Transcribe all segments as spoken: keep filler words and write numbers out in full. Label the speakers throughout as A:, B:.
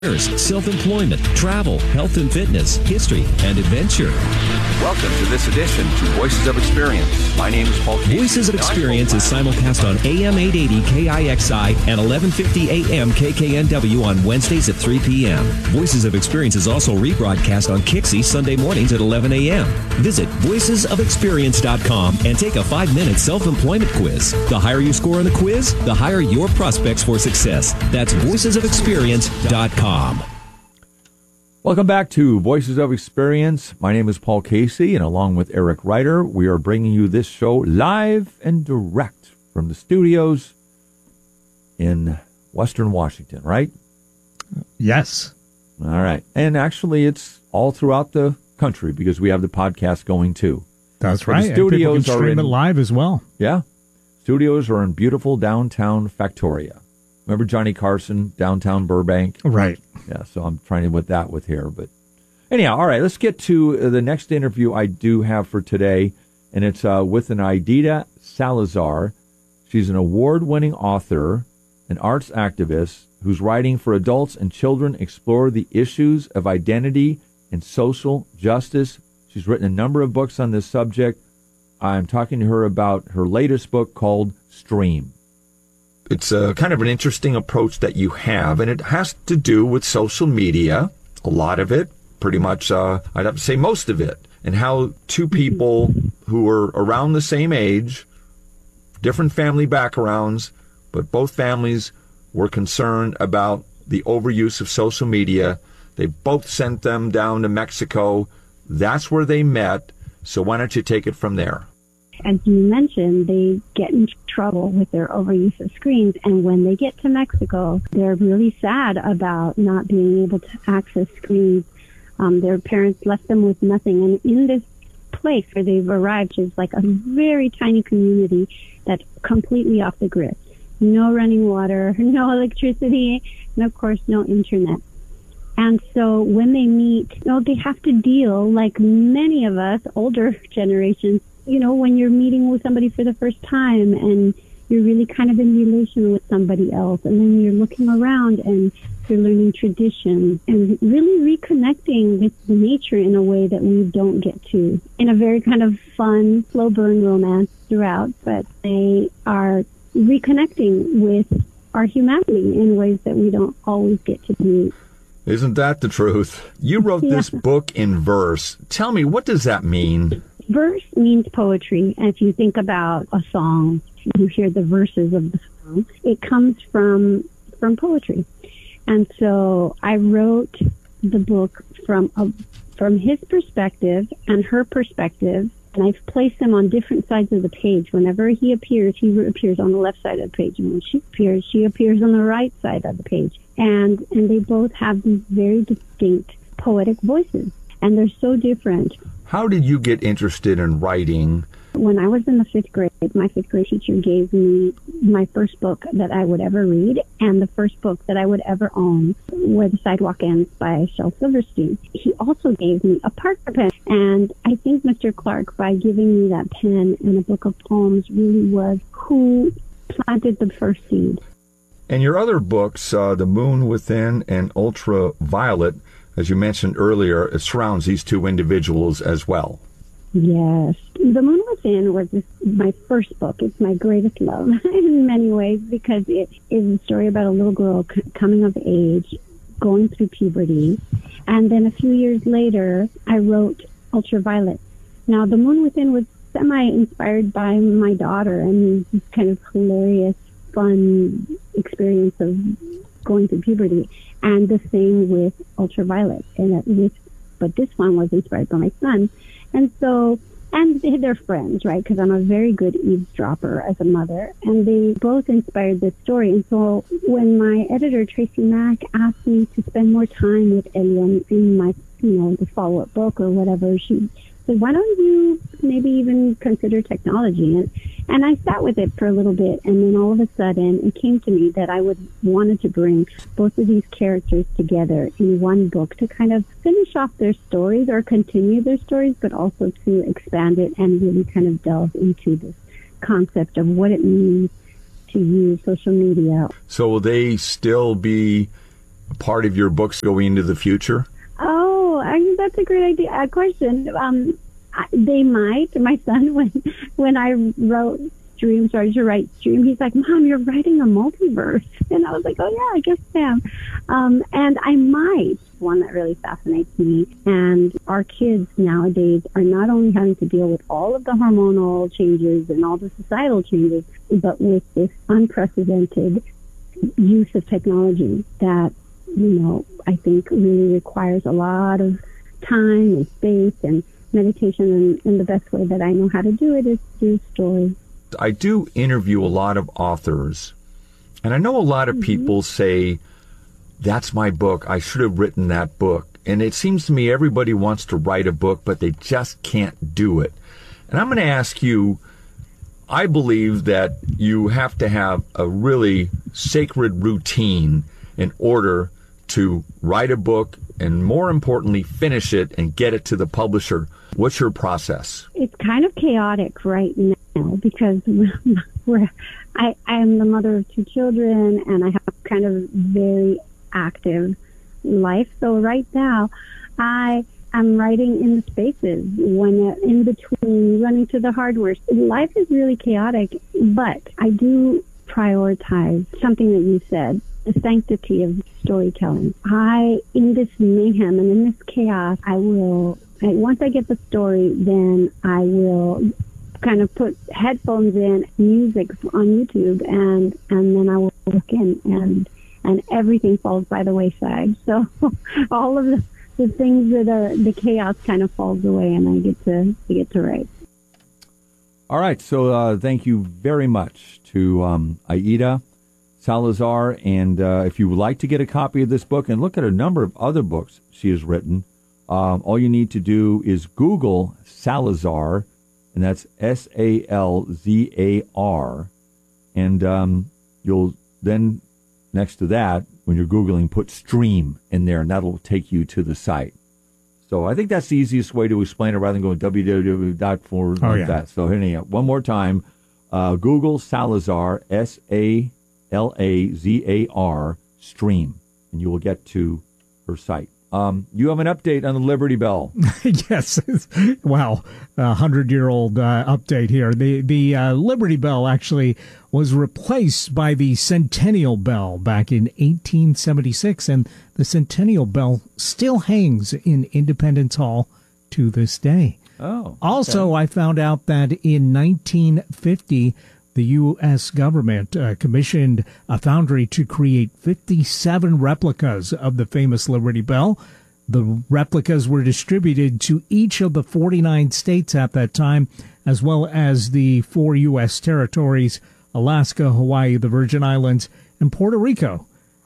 A: self-employment, travel, health and fitness, history, and adventure.
B: Welcome to this edition to Voices of Experience. My name is Paul Casey.
A: Voices of Experience is simulcast on A M eight eighty K I X I and eleven fifty A M K K N W on Wednesdays at three p.m. Voices of Experience is also rebroadcast on Kixie Sunday mornings at eleven a.m. Visit voices of experience dot com and take a five-minute self-employment quiz. The higher you score on the quiz, the higher your prospects for success. That's voices of experience dot com.
C: Welcome back to Voices of Experience. My name is Paul Casey, and along with Eric Ryder, we are bringing you this show live and direct from the studios in Western Washington, right?
D: Yes.
C: All right. And actually, it's all throughout the country because we have the podcast going too.
D: That's
C: but
D: right.
C: The studios
D: and people can stream
C: are in,
D: it live as well.
C: Yeah. Studios are in beautiful downtown Factoria. Remember Johnny Carson, downtown Burbank?
D: Right.
C: Yeah, so I'm trying to with that with here. But anyhow, all right, let's get to the next interview I do have for today, and it's uh, with an Aidita Salazar. She's an award-winning author, an arts activist, whose writing for adults and children explore the issues of identity and social justice. She's written a number of books on this subject. I'm talking to her about her latest book called Stream.
E: It's a kind of an interesting approach that you have, and it has to do with social media, a lot of it, pretty much, uh, I'd have to say most of it, and how two people who are around the same age, different family backgrounds, but both families were concerned about the overuse of social media. They both sent them down to Mexico. That's where they met, so why don't you take it from there?
F: As you mentioned, they get in trouble with their overuse of screens, and when they get to Mexico, they're really sad about not being able to access screens. Um, their parents left them with nothing, and in this place where they've arrived is like a very tiny community that's completely off the grid. No running water, no electricity, and of course, no internet. And so when they meet, you know, they have to deal, like many of us, older generations, you know, when you're meeting with somebody for the first time and you're really kind of in relation with somebody else, and then you're looking around and you're learning traditions and really reconnecting with nature in a way that we don't get to, in a very kind of fun, slow burn romance throughout, but they are reconnecting with our humanity in ways that we don't always get to do.
E: Isn't that the truth? You wrote
F: Yeah.
E: this book in verse. Tell me, what does that mean?
F: Verse means poetry. And if you think about a song, you hear the verses of the song. It comes from from poetry. And so I wrote the book from a, from his perspective and her perspective, and I've placed them on different sides of the page. Whenever he appears, he appears on the left side of the page. And when she appears, she appears on the right side of the page. And and they both have these very distinct poetic voices, and they're so different.
E: How did you get interested in writing?
F: When I was in the fifth grade, my fifth grade teacher gave me my first book that I would ever read, and the first book that I would ever own, Where the Sidewalk Ends by Shel Silverstein. He also gave me a Parker pen, and I think Mister Clark, by giving me that pen and a book of poems, really was who planted the first seed.
E: And your other books, uh, The Moon Within and Ultraviolet, as you mentioned earlier, it surrounds these two individuals as well.
F: Yes. The Moon Within was this, my first book. It's my greatest love in many ways because it is a story about a little girl c- coming of age, going through puberty. And then a few years later, I wrote Ultraviolet. Now, The Moon Within was semi-inspired by my daughter and this kind of hilarious, fun experience of going through puberty. And the same with Ultraviolet. And at least, but this one was inspired by my son. And so, and they're friends, right? Because I'm a very good eavesdropper as a mother. And they both inspired this story. And so when my editor, Tracy Mack, asked me to spend more time with Elian in my, you know, the follow-up book or whatever, she said, why don't you maybe even consider technology? And, and I sat with it for a little bit. And then all of a sudden, it came to me that I would wanted to bring both of these characters together in one book to kind of finish off their stories or continue their stories, but also to expand it and really kind of delve into this concept of what it means to use social media.
E: So will they still be part of your books going into the future?
F: Oh, I mean, that's a great idea. A question. Um, I, they might. My son, when when I wrote Stream, started to write Stream, he's like, "Mom, you're writing a multiverse," and I was like, "Oh yeah, I guess I am." Um, and I might. One that really fascinates me. And our kids nowadays are not only having to deal with all of the hormonal changes and all the societal changes, but with this unprecedented use of technology that, you know, I think really requires a lot of time and space and meditation. And, and the best way that I know how to do it is through stories.
E: I do interview a lot of authors, and I know a lot of people say, that's my book, I should have written that book. And it seems to me everybody wants to write a book, but they just can't do it. And I'm going to ask you, I believe that you have to have a really sacred routine in order to write a book and, more importantly, finish it and get it to the publisher. What's your process?
F: It's kind of chaotic right now because we're, I, I'm the mother of two children, and I have kind of very active life. So right now, I am writing in the spaces, when in between, running to the hardware. Life is really chaotic, but I do prioritize something that you said, the sanctity of storytelling. I, in this mayhem and in this chaos, I will, once I get the story, then I will kind of put headphones in, music on YouTube, and, and then I will look in, and and everything falls by the wayside. So all of the, the things that are the chaos kind of falls away, and I get to I get to write.
C: All right. So uh, thank you very much to um, Aida Salazar. And uh, if you would like to get a copy of this book and look at a number of other books she has written, um, all you need to do is Google Salazar, and that's S A L Z A R. And um, you'll then, next to that, when you're Googling, put Stream in there, and that'll take you to the site. So I think that's the easiest way to explain it rather than going w w w dot for
D: oh,
C: like
D: yeah.
C: that. So anyhow, one more time, uh, Google Salazar, S A L A Z A R, Stream, and you will get to her site. Um, you have an update on the Liberty Bell.
D: Yes. Wow. A hundred-year-old uh, update here. The the uh, Liberty Bell actually was replaced by the Centennial Bell back in eighteen seventy-six, and the Centennial Bell still hangs in Independence Hall to this day.
C: Oh. Okay.
D: Also, I found out that in nineteen fifty, the U S government uh, commissioned a foundry to create fifty-seven replicas of the famous Liberty Bell. The replicas were distributed to each of the forty-nine states at that time, as well as the four U S territories, Alaska, Hawaii, the Virgin Islands, and Puerto Rico.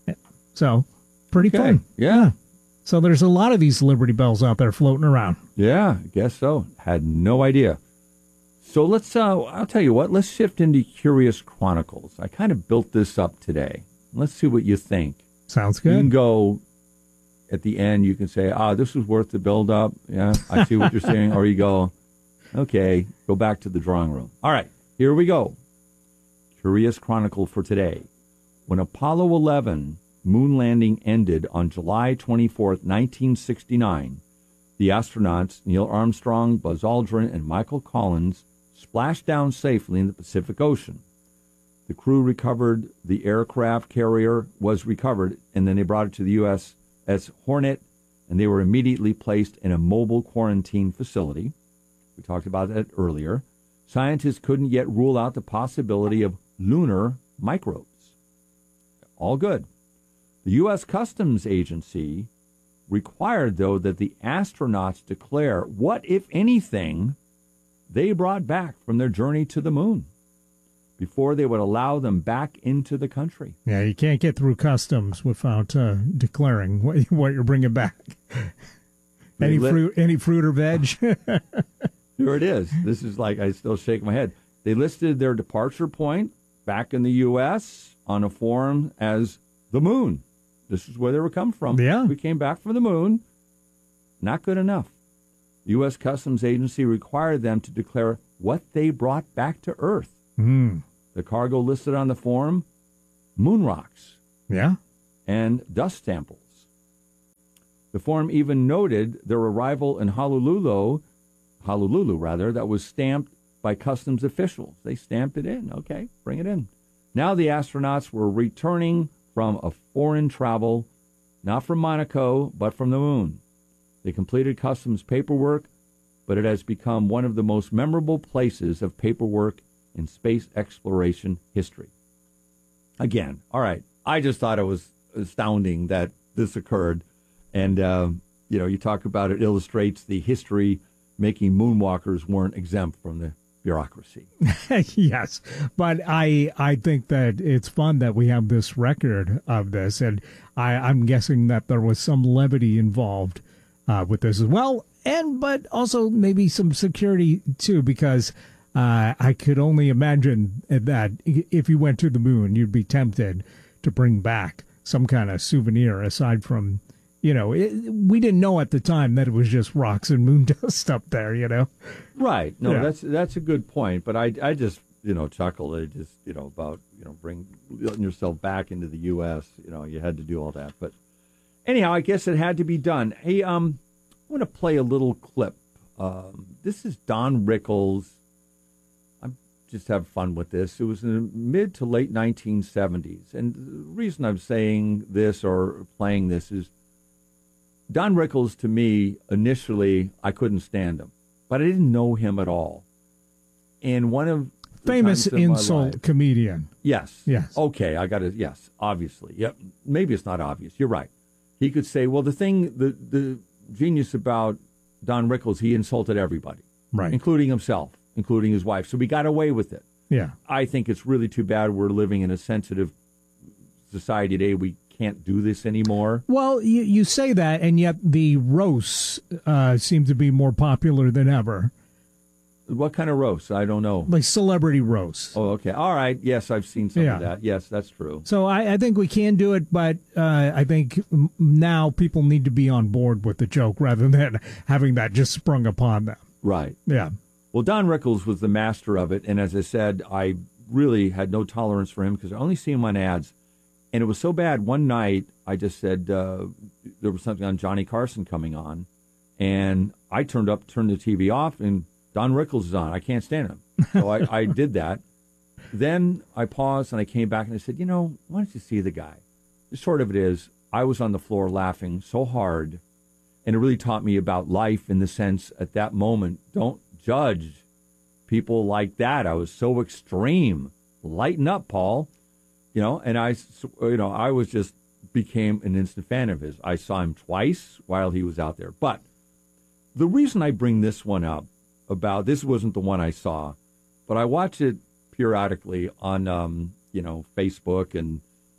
D: So, pretty
C: Okay.
D: fun.
C: Yeah.
D: So there's a lot of these Liberty Bells out there floating around.
C: Yeah, I guess so. Had no idea. So let's, uh, I'll tell you what, let's shift into Curious Chronicles. I kind of built this up today. Let's see what you think.
D: Sounds
C: You can
D: good.
C: go at the end, you can say, ah, this was worth the build up. Yeah, I see what you're saying. Or you go, okay, go back to the drawing room. All right, here we go. Curious Chronicle for today. When Apollo eleven moon landing ended on July twenty-fourth, nineteen sixty-nine, the astronauts Neil Armstrong, Buzz Aldrin, and Michael Collins splashed down safely in the Pacific Ocean. The crew recovered, the aircraft carrier was recovered, and then they brought it to the U S S Hornet, and they were immediately placed in a mobile quarantine facility. We talked about that earlier. Scientists couldn't yet rule out the possibility of lunar microbes. All good. The U S Customs Agency required, though, that the astronauts declare what, if anything, they brought back from their journey to the moon before they would allow them back into the country.
D: Yeah, you can't get through customs without uh, declaring what, what you're bringing back. any
C: Lit-
D: fruit, any fruit or veg.
C: Here it is. This is like, I still shake my head. They listed their departure point back in the U S on a form as the moon. This is where they were come from.
D: Yeah.
C: We came back from the moon. Not good enough. The U S Customs Agency required them to declare what they brought back to Earth.
D: Mm.
C: The cargo listed on the form, moon rocks.
D: Yeah.
C: and dust samples. The forum even noted their arrival in Honolulu, Honolulu rather, that was stamped by customs officials. They stamped it in. Okay, bring it in. Now the astronauts were returning from a foreign travel, not from Monaco, but from the moon. They completed customs paperwork, but it has become one of the most memorable places of paperwork in space exploration history. Again, all right, I just thought it was astounding that this occurred. And, uh, you know, you talk about it illustrates the history making moonwalkers weren't exempt from the bureaucracy.
D: Yes, but I I think that it's fun that we have this record of this, and I, I'm guessing that there was some levity involved uh, with this as well, and but also maybe some security too, because uh, I could only imagine that if you went to the moon, you'd be tempted to bring back some kind of souvenir aside from, you know, it, we didn't know at the time that it was just rocks and moon dust up there, you know?
C: Right. No,
D: Yeah.
C: that's that's a good point. But I, I just, you know, chuckled. I just, you know, about, you know, bring letting yourself back into the U S. You know, you had to do all that. But anyhow, I guess it had to be done. Hey, um, I want to play a little clip. Um, this is Don Rickles. I'm just have fun with this. It was in the mid to late nineteen seventies. And the reason I'm saying this or playing this is Don Rickles, to me, initially, I couldn't stand him, but I didn't know him at all. And one of the
D: Famous
C: times in my
D: insult
C: life-
D: comedian.
C: Yes.
D: Yes.
C: Okay, I got to, yes, obviously. Yep. Maybe it's not obvious. You're right. He could say, well, the thing, the, the genius about Don Rickles, he insulted everybody,
D: Right.
C: including himself, including his wife. So we got away with it.
D: Yeah.
C: I think it's really too bad we're living in a sensitive society today. We can't do this anymore.
D: Well, you, you say that, and yet the roasts uh, seem to be more popular than ever.
C: What kind of roast? I don't know.
D: Like celebrity roasts.
C: Oh, okay. All right. Yes, I've seen some
D: Yeah.
C: of that. Yes, that's true.
D: So I, I think we can do it, but uh, I think m- now people need to be on board with the joke rather than having that just sprung upon them.
C: Right.
D: Yeah.
C: Well, Don Rickles was the master of it. And as I said, I really had no tolerance for him because I only see him on ads. And it was so bad. One night, I just said uh, there was something on Johnny Carson coming on. And I turned up, turned the T V off, and Don Rickles is on. I can't stand him. So I, I did that. Then I paused and I came back and I said, you know, why don't you see the guy? The short of it is, I was on the floor laughing so hard. And it really taught me about life in the sense at that moment, don't judge people like that. I was so extreme. Lighten up, Paul. You know, and I, you know, I was just became an instant fan of his. I saw him twice while he was out there. But the reason I bring this one up about, this wasn't the one I saw, but I watch it periodically on, um, you know, Facebook and,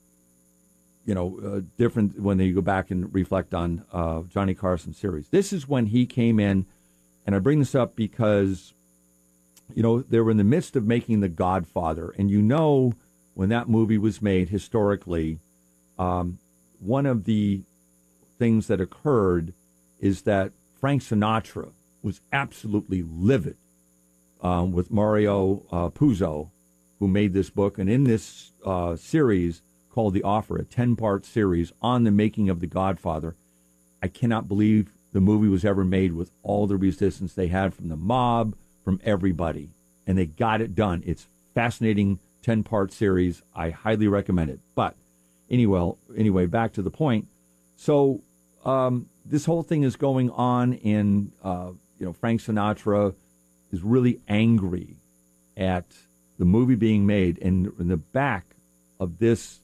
C: you know, uh, different when they go back and reflect on uh, Johnny Carson series. This is when he came in, and I bring this up because, you know, they were in the midst of making The Godfather, and you know, when that movie was made historically, um, one of the things that occurred is that Frank Sinatra was absolutely livid um, with Mario uh, Puzo, who made this book. And in this uh, series called The Offer, a ten-part series on the making of The Godfather, I cannot believe the movie was ever made with all the resistance they had from the mob, from everybody. And they got it done. It's fascinating ten-part series. I highly recommend it. But anyway, anyway, back to the point. So um, this whole thing is going on in, uh, you know, Frank Sinatra is really angry at the movie being made. And in the back of this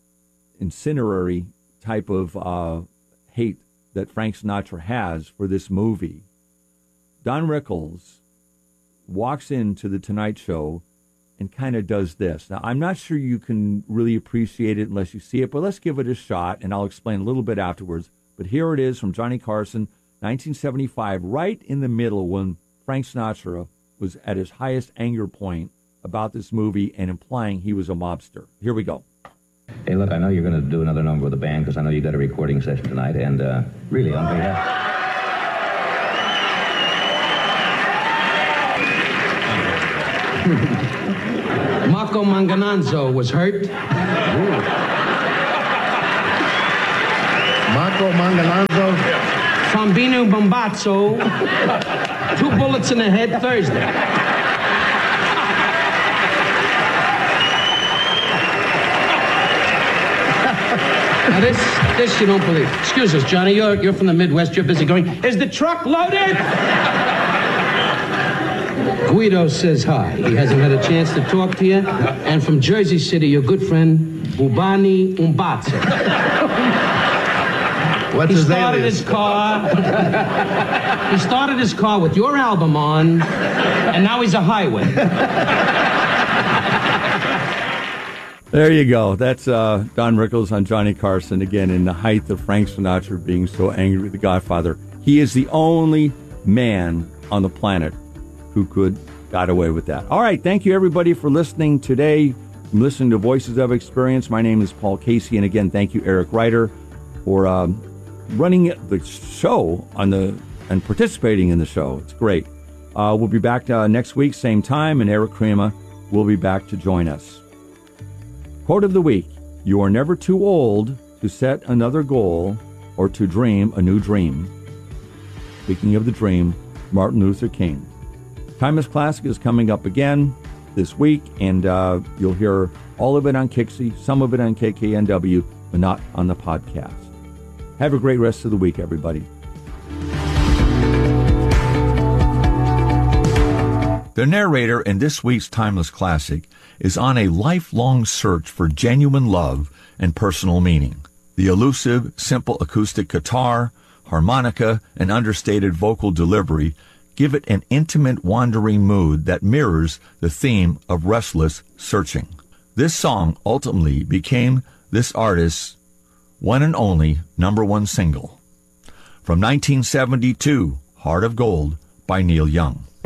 C: incendiary type of uh, hate that Frank Sinatra has for this movie, Don Rickles walks into the Tonight Show and kind of does this. Now, I'm not sure you can really appreciate it unless you see it, but let's give it a shot, and I'll explain a little bit afterwards. But here it is from Johnny Carson, nineteen seventy-five, right in the middle when Frank Sinatra was at his highest anger point about this movie and implying he was a mobster. Here we go.
G: Hey, look, I know you're going to do another number with the band because I know you got a recording session tonight, and uh, really, on behalf... Marco Mangananzo was hurt.
H: Marco Mangalanzo.
I: Fambino Bombazzo. Two bullets in the head Thursday. Now this, this you don't believe. Excuse us, Johnny. You're you're from the Midwest. You're busy going. Is the truck loaded? Guido says hi. He hasn't had a chance to talk to you. And from Jersey City, your good friend Bubani Umbazzo.
H: What's
I: he
H: his
I: started
H: alias?
I: his car. He started his car with your album on, and now he's a highway.
C: There you go. That's uh, Don Rickles on Johnny Carson, again, in the height of Frank Sinatra being so angry with the Godfather. He is the only man on the planet who could got away with that. All right, thank you, everybody, for listening today. I'm listening to Voices of Experience. My name is Paul Casey, and again, thank you, Eric Ryder, for um, running the show on the and participating in the show. It's great. Uh, we'll be back uh, next week, same time, and Eric Krema will be back to join us. Quote of the week: you are never too old to set another goal or to dream a new dream. Speaking of the dream, Martin Luther King. Timeless Classic is coming up again this week, and uh, you'll hear all of it on Kixie, some of it on K K N W, but not on the podcast. Have a great rest of the week, everybody.
E: The narrator in this week's Timeless Classic is on a lifelong search for genuine love and personal meaning. The elusive, simple acoustic guitar, harmonica, and understated vocal delivery give it an intimate, wandering mood that mirrors the theme of restless searching. This song ultimately became this artist's one and only number one single. From nineteen seventy-two, Heart of Gold by Neil Young.